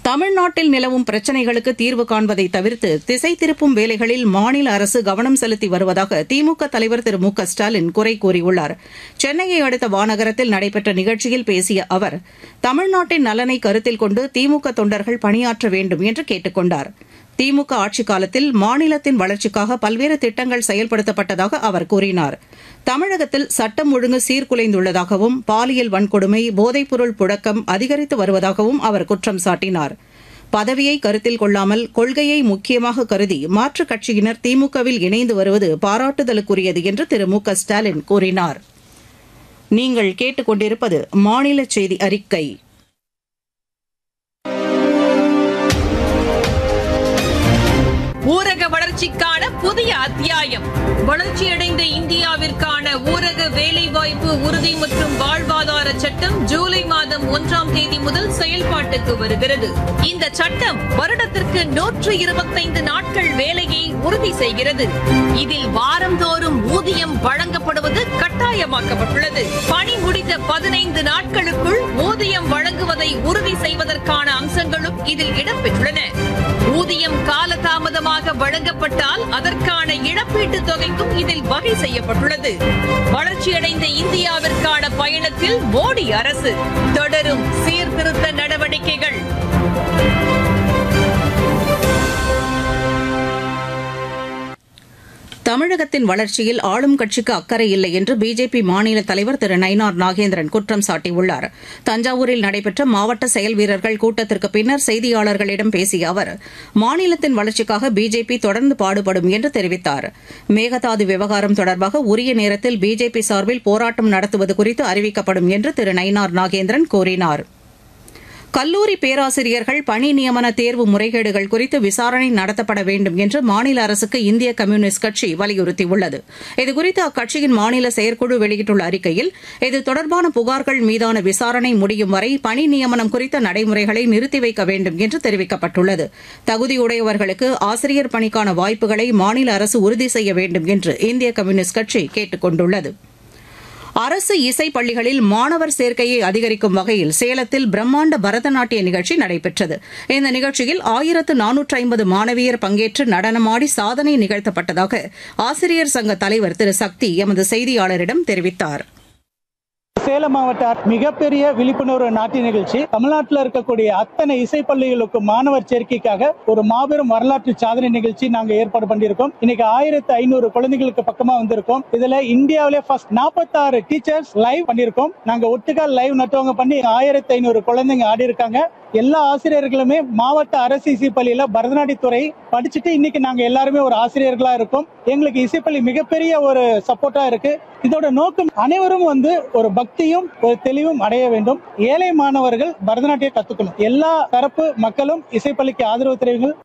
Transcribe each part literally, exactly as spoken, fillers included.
தமிழ்நாட்டில் நிலவும் பிரச்சினைகளுக்கு தீர்வு காண்பதை தவிர்த்து திசை திருப்பும் வேலைகளில் மாநில அரசு கவனம் செலுத்தி வருவதாக திமுக தலைவர் திரு மு க ஸ்டாலின் குறை கூறியுள்ளார். சென்னையை அடுத்த வானகரத்தில் நடைபெற்ற நிகழ்ச்சியில் பேசிய அவர், தமிழ்நாட்டின் நலனை கருத்தில் கொண்டு திமுக தொண்டர்கள் பணியாற்ற வேண்டும் என்று கேட்டுக் கொண்டார். திமுக ஆட்சிக் காலத்தில் மாநிலத்தின் வளர்ச்சிக்காக பல்வேறு திட்டங்கள் செயல்படுத்தப்பட்டதாக அவர் கூறினார். தமிழகத்தில் சட்டம் ஒழுங்கு சீர்குலைந்துள்ளதாகவும் பாலியல் வன்கொடுமை, போதைப்பொருள் புழக்கம் அதிகரித்து வருவதாகவும் அவர் குற்றம் சாட்டினார். பதவியை கருத்தில் கொள்ளாமல் கொள்கையை முக்கியமாக கருதி மாற்றுக் கட்சியினர் திமுகவில் இணைந்து வருவது பாராட்டுதலுக்குரியது என்று திரு மு க ஸ்டாலின் கூறினார். நீங்கள் கேட்டுக் கொண்டிருப்பது மாநில செய்தி அறிக்கை. ஊரக வளர்ச்சிக்கான புதிய அத்தியாயம். வளர்ச்சியடைந்த இந்தியாவிற்கான ஊரக வேலைவாய்ப்பு உறுதி மற்றும் வாழ்வாதார சட்டம் ஜூலை மாதம் ஒன்றாம் தேதி முதல் செயல்பாட்டுக்கு வருகிறது. இந்த சட்டம் வருடத்திற்கு நூற்று இருபத்தைந்து நாட்கள் வேலையை உறுதி செய்கிறது. இதில் வாரந்தோறும் ஊதியம் வழங்கப்படுவது கட்டாயமாக்கப்பட்டுள்ளது. பணி முடிந்த பதினைந்து நாட்களுக்குள் ஊதியம் வழங்குவதை உறுதி செய்வதற்கான அம்சங்களும் இதில் இடம்பெற்றுள்ளன. ஊதியம் காலதாமதமாக வழங்கப்பட்டால் அதற்கான இழப்பீட்டுத் தொகைக்கும் இதில் வகை செய்யப்பட்டுள்ளது. வளர்ச்சியடைந்த இந்தியாவிற்கான பயணத்தில் மோடி அரசு தொடரும் சீர்திருத்த நடவடிக்கைகள். தமிழகத்தின் வளர்ச்சியில் ஆளும் கட்சிக்கு அக்கறை இல்லை என்று பிஜேபி மாநில தலைவர் திரு நயினார் நாகேந்திரன் குற்றம் சாட்டியுள்ளார். தஞ்சாவூரில் நடைபெற்ற மாவட்ட செயல் வீரர்கள் கூட்டத்திற்கு பின்னர் செய்தியாளர்களிடம் பேசிய அவர், மாநிலத்தின் வளர்ச்சிக்காக பிஜேபி தொடர்ந்து பாடுபடும் என்று தெரிவித்தார். மேகதாது விவகாரம் தொடர்பாக உரிய நேரத்தில் பிஜேபி சார்பில் போராட்டம் நடத்துவது குறித்து அறிவிக்கப்படும் என்று திரு நயினார் நாகேந்திரன் கூறினார். கல்லூரி பேராசிரியர்கள் பணி நியமன தேர்வு முறைகேடுகள் குறித்து விசாரணை நடத்தப்பட வேண்டும் என்று மாநில அரசுக்கு இந்திய கம்யூனிஸ்ட் கட்சி வலியுறுத்தியுள்ளது. இதுகுறித்து அக்கட்சியின் மாநில செயற்குழு வெளியிட்டுள்ள அறிக்கையில், இது தொடர்பான புகார்கள் மீதான விசாரணை முடியும் வரை பணி நியமனம் குறித்த நடைமுறைகளை நிறுத்தி வைக்க வேண்டும் என்று தெரிவிக்கப்பட்டுள்ளது. தகுதியுடையவர்களுக்கு ஆசிரியர் பணிக்கான வாய்ப்புகளை மாநில அரசு உறுதி செய்ய வேண்டும் என்று இந்திய கம்யூனிஸ்ட் கட்சி கேட்டுக் கொண்டுள்ளது. அரசு இசைப் பள்ளிகளில் மாணவர் சேர்க்கையை அதிகரிக்கும் வகையில் சேலத்தில் பிரம்மாண்ட பரதநாட்டிய நிகழ்ச்சி நடைபெற்றது. இந்த நிகழ்ச்சியில் ஆயிரத்து நானூற்று ஐம்பது மாணவியர் பங்கேற்று நடனமாடி சாதனை நிகழ்த்தப்பட்டதாக ஆசிரியர் சங்க தலைவர் திரு சக்தி எமது செய்தியாளரிடம் தெரிவித்தார். சேலம் மாவட்ட மிகப்பெரிய விழிப்புணர்வு நாட்டிய நிகழ்ச்சி தமிழ்நாட்டில் இருக்கக்கூடிய அத்தனை இசை பள்ளிகளுக்கு மாணவர் சேர்க்கைக்காக ஒரு மாபெரும் வரலாற்று சாதனை நிகழ்ச்சி நாங்க ஏற்பாடு பண்ணியிருக்கோம். இன்னைக்கு ஆயிரத்தி ஐநூறு குழந்தைகளுக்கு பக்கமா வந்திருக்கோம். இதுல இந்தியாவிலே ஃபர்ஸ்ட் நாற்பத்தி ஆறு டீச்சர்ஸ் லைவ் பண்ணிருக்கோம். நாங்க ஒட்டுக்கா லைவ் நட்டவங்க பண்ணி ஆயிரத்தி ஐநூறு குழந்தைங்க ஆடி இருக்காங்க. எல்லா ஆசிரியர்களுமே மாவட்ட அரசு இசைப்பள்ளியில பரதநாட்டியத்துறை படிச்சுட்டு இன்னைக்கு நாங்க எல்லாருமே ஒரு ஆசிரியர்களா இருக்கோம். எங்களுக்கு இசைப்பள்ளி மிகப்பெரிய ஒரு சப்போர்ட்டா இருக்கு. இதோட நோக்கம் அனைவரும் வந்து ஒரு பக்தியும் ஒரு தெளிவும் அடைய வேண்டும். ஏழை மாணவர்கள் பரதநாட்டியம் கத்துக்கணும். எல்லா தரப்பு மக்களும் இசைப்பள்ளிக்கு ஆதரவு தெரிவிங்கள்.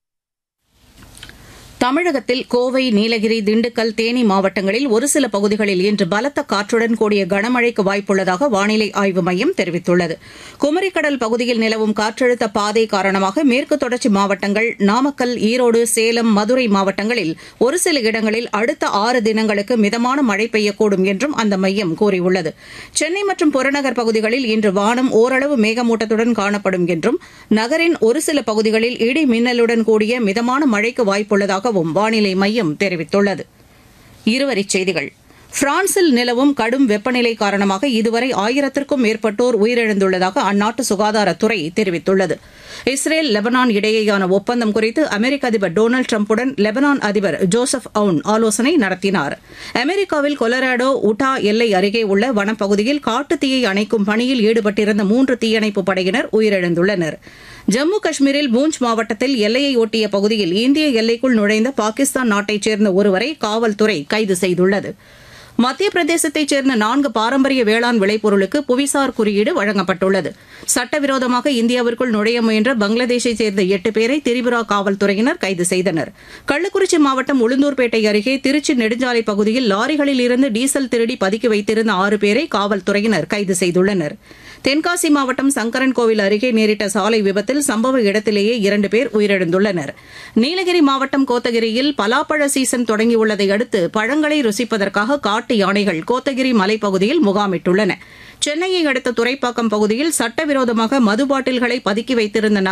தமிழகத்தில் கோவை, நீலகிரி, திண்டுக்கல், தேனி மாவட்டங்களில் ஒரு சில பகுதிகளில் இன்று பலத்த காற்றுடன் கூடிய கனமழைக்கு வாய்ப்புள்ளதாக வானிலை ஆய்வு மையம் தெரிவித்துள்ளது. குமரிக்கடல் பகுதியில் நிலவும் காற்றழுத்த பாதை காரணமாக மேற்கு தொடர்ச்சி மாவட்டங்கள், நாமக்கல், ஈரோடு, சேலம், மதுரை மாவட்டங்களில் ஒரு சில இடங்களில் அடுத்த ஆறு தினங்களுக்கு மிதமான மழை பெய்யக்கூடும் என்றும் அந்த மையம் கூறியுள்ளது. சென்னை மற்றும் புறநகர் பகுதிகளில் இன்று வானம் ஓரளவு மேகமூட்டத்துடன் காணப்படும் என்றும் நகரின் ஒரு சில பகுதிகளில் இடி மின்னலுடன் கூடிய மிதமான மழைக்கு வாய்ப்புள்ளதாக வானிலை மையம் தெரிவித்துள்ளது. இருவரிச் செய்திகள். பிரான்சில் நிலவும் கடும் வெப்பநிலை காரணமாக இதுவரை ஆயிரத்திற்கும் மேற்பட்டோர் உயிரிழந்துள்ளதாக அந்நாட்டு சுகாதாரத்துறை தெரிவித்துள்ளது. இஸ்ரேல் லெபனான் இடையேயான ஒப்பந்தம் குறித்து அமெரிக்க அதிபர் டொனால்டு டிரம்புடன் லெபனான் அதிபர் ஜோசப் அவுன் ஆலோசனை நடத்தினார். அமெரிக்காவில் கொலராடோ உட்டா எல்லை அருகே உள்ள வனப்பகுதியில் காட்டுத்தீயை அணைக்கும் பணியில் ஈடுபட்டிருந்த மூன்று தீயணைப்புப் படையினர் உயிரிழந்துள்ளனர். ஜம்மு காஷ்மீரில் பூஞ்ச் மாவட்டத்தில் எல்லையை ஒட்டிய பகுதியில் இந்திய எல்லைக்குள் நுழைந்த பாகிஸ்தான் நாட்டைச் சேர்ந்த ஒருவரை காவல்துறை கைது செய்துள்ளது. மத்திய பிரதேசத்தைச் சேர்ந்த நான்கு பாரம்பரிய வேளாண் விளைபொருளுக்கு புவிசார் குறியீடு வழங்கப்பட்டுள்ளது. சட்டவிரோதமாக இந்தியாவிற்குள் நுழைய முயன்ற பங்களாதேஷைச் சேர்ந்த எட்டு பேரை திரிபுரா காவல்துறையினர் கைது செய்தனர். கள்ளக்குறிச்சி மாவட்டம் உளுந்தூர்பேட்டை அருகே திருச்சி நெடுஞ்சாலை பகுதியில் லாரிகளில் இருந்து டீசல் திருடி பதுக்கி வைத்திருந்த ஆறு பேரை காவல்துறையினர் கைது செய்துள்ளனர். தென்காசி மாவட்டம் சங்கரன்கோவில் அருகே நேரிட்ட சாலை விபத்தில் சம்பவ இடத்திலேயே இரண்டு பேர் உயிரிழந்துள்ளனர். நீலகிரி மாவட்டம் கோத்தகிரியில் பலாப்பழ சீசன் தொடங்கியுள்ளதை அடுத்து பழங்களை ருசிப்பதற்காக காட்டு யானைகள் கோத்தகிரி மலைப்பகுதியில் முகாமிட்டுள்ளன. சென்னையை அடுத்த துறைப்பாக்கம் பகுதியில் சட்டவிரோதமாக மது பாட்டில்களை பதுக்கி வைத்திருந்த